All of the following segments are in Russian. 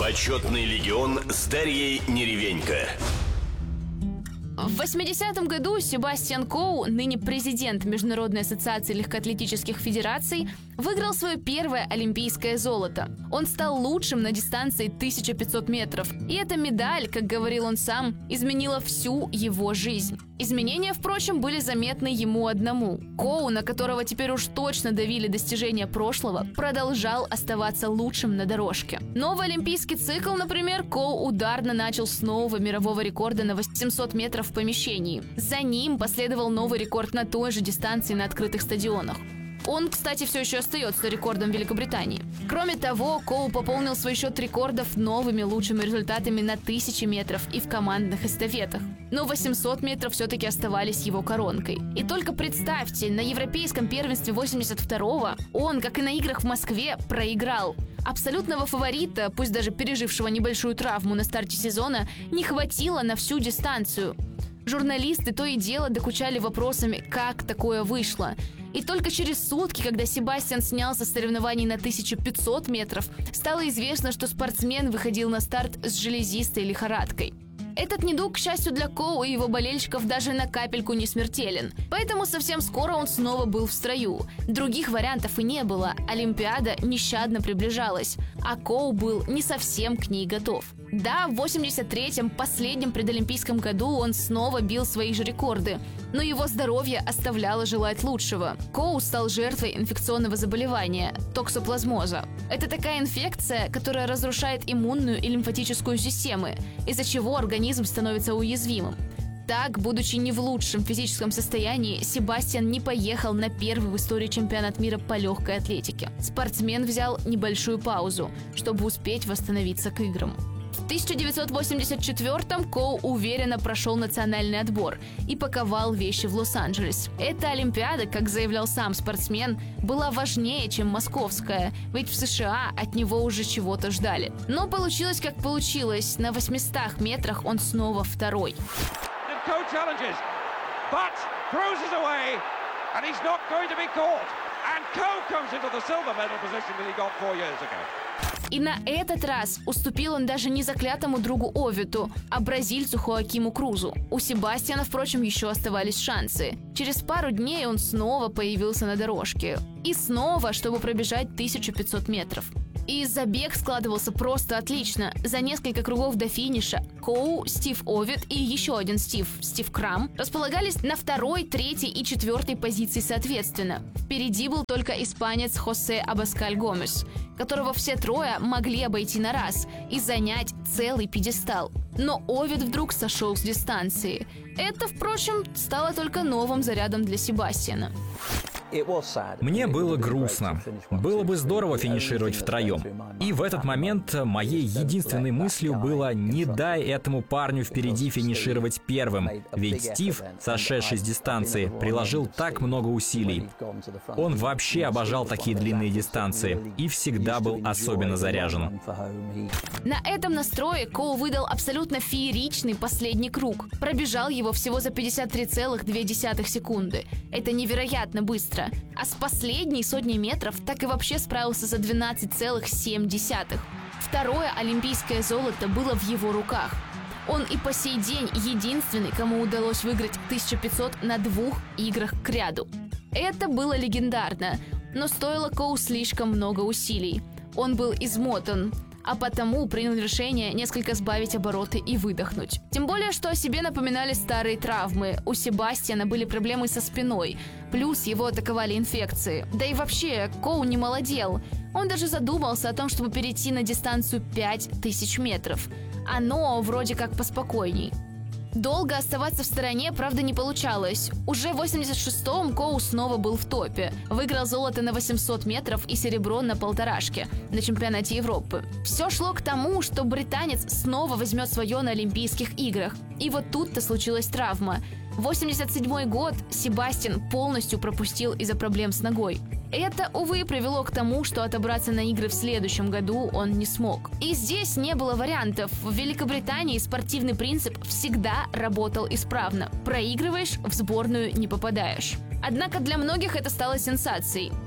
Почетный легион с Дарьей Неревенько. В 80-м году Себастьян Коу, ныне президент Международной ассоциации легкоатлетических федераций, выиграл свое первое олимпийское золото. Он стал лучшим на дистанции 1500 метров. И эта медаль, как говорил он сам, изменила всю его жизнь. Изменения, впрочем, были заметны ему одному. Коу, на которого теперь уж точно давили достижения прошлого, продолжал оставаться лучшим на дорожке. Новый олимпийский цикл, например, Коу ударно начал с нового мирового рекорда на 800 метров в помещении. За ним последовал новый рекорд на той же дистанции на открытых стадионах. Он, кстати, все еще остается рекордом Великобритании. Кроме того, Коу пополнил свой счет рекордов новыми лучшими результатами на 1000 метров и в командных эстафетах. Но 800 метров все-таки оставались его коронкой. И только представьте, на европейском первенстве 82-го он, как и на играх в Москве, проиграл. Абсолютного фаворита, пусть даже пережившего небольшую травму на старте сезона, не хватило на всю дистанцию. Журналисты то и дело докучали вопросами, как такое вышло. И только через сутки, когда Себастьян снялся с соревнований на 1500 метров, стало известно, что спортсмен выходил на старт с железистой лихорадкой. Этот недуг, к счастью для Коу и его болельщиков, даже на капельку не смертелен. Поэтому совсем скоро он снова был в строю. Других вариантов и не было. Олимпиада нещадно приближалась, а Коу был не совсем к ней готов. Да, в 83-м, последнем предолимпийском году, он снова бил свои же рекорды, но его здоровье оставляло желать лучшего. Коу стал жертвой инфекционного заболевания – токсоплазмоза. Это такая инфекция, которая разрушает иммунную и лимфатическую системы, из-за чего организм становится уязвимым. Так, будучи не в лучшем физическом состоянии, Себастьян не поехал на первый в истории чемпионат мира по легкой атлетике. Спортсмен взял небольшую паузу, чтобы успеть восстановиться к играм. В 1984-м Коу уверенно прошел национальный отбор и паковал вещи в Лос-Анджелес. Эта Олимпиада, как заявлял сам спортсмен, была важнее, чем московская, ведь в США от него уже чего-то ждали. Но получилось, как получилось. На 800 метрах он снова второй. И на этот раз уступил он даже не заклятому другу Овиту, а бразильцу Хоакиму Крузу. У Себастьяна, впрочем, еще оставались шансы. Через пару дней он снова появился на дорожке. И снова, чтобы пробежать 1500 метров. И забег складывался просто отлично. За несколько кругов до финиша Коу, Стив Овит и еще один Стив Крам, располагались на 2-й, 3-й и 4-й позиции соответственно. Впереди был только испанец Хосе Абаскаль Гомес, которого все трое могли обойти на раз и занять целый пьедестал. Но Овид вдруг сошел с дистанции. Это, впрочем, стало только новым зарядом для Себастьяна. Мне было грустно. Было бы здорово финишировать втроем. И в этот момент моей единственной мыслью было: не дай этому парню впереди финишировать первым. Ведь Стив, сошедший с дистанции, приложил так много усилий. Он вообще обожал такие длинные дистанции и всегда был особенно заряжен. На этом настрое Коу выдал абсолютно фееричный последний круг. Пробежал его всего за 53,2 секунды. Это невероятно быстро. А с последней сотней метров так и вообще справился за 12,7. Второе олимпийское золото было в его руках. Он и по сей день единственный, кому удалось выиграть 1500 на 2 играх кряду. Это было легендарно, но стоило Коу слишком много усилий. Он был измотан, а потому принял решение несколько сбавить обороты и выдохнуть. Тем более, что о себе напоминали старые травмы. У Себастьяна были проблемы со спиной, плюс его атаковали инфекции. Да и вообще, Коу не молодел. Он даже задумался о том, чтобы перейти на дистанцию 5000 метров. Оно вроде как поспокойней. Долго оставаться в стороне, правда, не получалось. Уже в 86-м Коу снова был в топе. Выиграл золото на 800 метров и серебро на полторашке на чемпионате Европы. Все шло к тому, что британец снова возьмет свое на Олимпийских играх. И вот тут-то случилась травма. 87-й год Себастьян полностью пропустил из-за проблем с ногой. Это, увы, привело к тому, что отобраться на игры в следующем году он не смог. И здесь не было вариантов. В Великобритании спортивный принцип всегда работал исправно. Проигрываешь, в сборную не попадаешь. Однако для многих это стало сенсацией.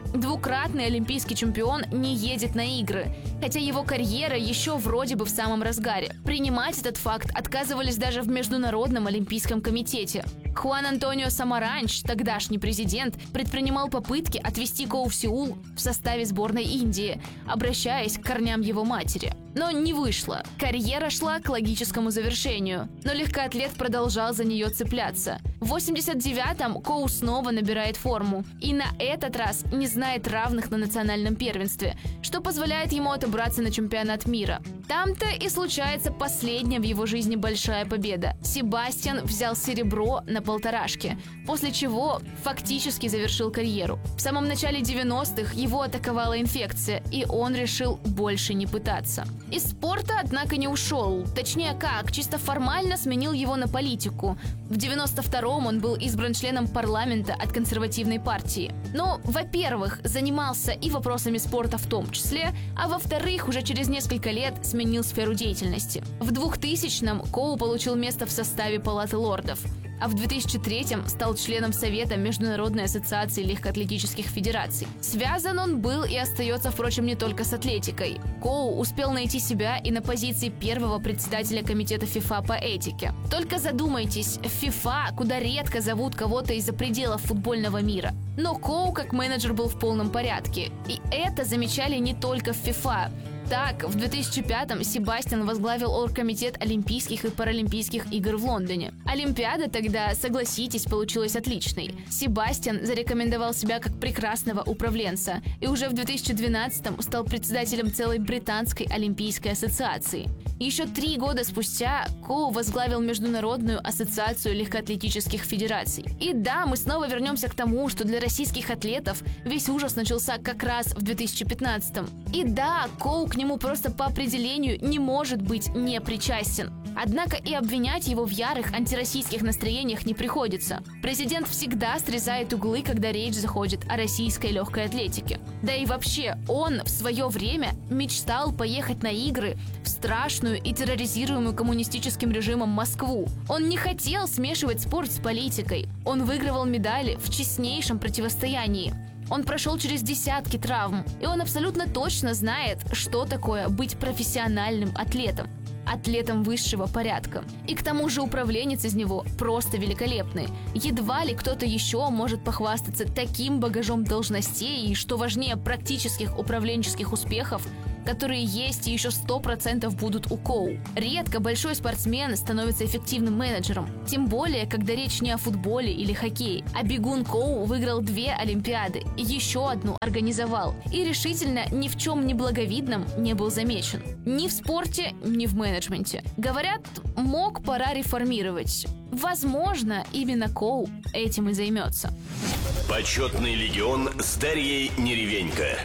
Двукратный олимпийский чемпион не едет на игры, хотя его карьера еще вроде бы в самом разгаре. Принимать этот факт отказывались даже в Международном олимпийском комитете. Хуан Антонио Самаранч, тогдашний президент, предпринимал попытки отвезти Коу в Сеул в составе сборной Индии, обращаясь к корням его матери. Но не вышло. Карьера шла к логическому завершению, но легкоатлет продолжал за нее цепляться. В 89-м Коу снова набирает форму и на этот раз не знает равных на национальном первенстве, что позволяет ему отобраться на чемпионат мира. Там-то и случается последняя в его жизни большая победа. Себастьян взял серебро на полторашке, после чего фактически завершил карьеру. В самом начале 90-х его атаковала инфекция, и он решил больше не пытаться. Из спорта, однако, не ушел. Точнее как, чисто формально сменил его на политику. В 92-м он был избран членом парламента от консервативной партии. Но, во-первых, занимался и вопросами спорта в том числе, а во-вторых, уже через несколько лет сменил сферу деятельности. В 2000-м Коу получил место в составе Палаты лордов, а в 2003-м стал членом Совета Международной ассоциации легкоатлетических федераций. Связан он был и остается, впрочем, не только с атлетикой. Коу успел найти себя и на позиции первого председателя комитета ФИФА по этике. Только задумайтесь, в ФИФА куда редко зовут кого-то из-за пределов футбольного мира. Но Коу как менеджер был в полном порядке. И это замечали не только в ФИФА. Так, в 2005-м Себастьян возглавил оргкомитет Олимпийских и Паралимпийских игр в Лондоне. Олимпиада тогда, согласитесь, получилась отличной. Себастьян зарекомендовал себя как прекрасного управленца и уже в 2012-м стал председателем целой британской олимпийской ассоциации. Еще 3 года спустя Коу возглавил Международную ассоциацию легкоатлетических федераций. И да, мы снова вернемся к тому, что для российских атлетов весь ужас начался как раз в 2015-м. И да, Коу к нему просто по определению не может быть не причастен. Однако и обвинять его в ярых антироссийских настроениях не приходится. Президент всегда срезает углы, когда речь заходит о российской легкой атлетике. Да и вообще, он в свое время мечтал поехать на игры в страшную и терроризируемую коммунистическим режимом Москву. Он не хотел смешивать спорт с политикой. Он выигрывал медали в честнейшем противостоянии. Он прошел через десятки травм, и он абсолютно точно знает, что такое быть профессиональным атлетом. Атлетом высшего порядка. И к тому же управленец из него просто великолепный. Едва ли кто-то еще может похвастаться таким багажом должностей и, что важнее, практических управленческих успехов, которые есть и еще 100% будут у Коу. Редко большой спортсмен становится эффективным менеджером. Тем более, когда речь не о футболе или хоккее. А бегун Коу выиграл 2 Олимпиады, еще одну организовал. И решительно ни в чем неблаговидном не был замечен. Ни в спорте, ни в менеджменте. Говорят, мог пора реформировать. Возможно, именно Коу этим и займется. Почетный легион с Дарьей Неревенько.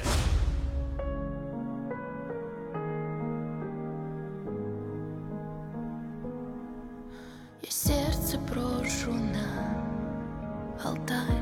Я сердце брошу на алтарь.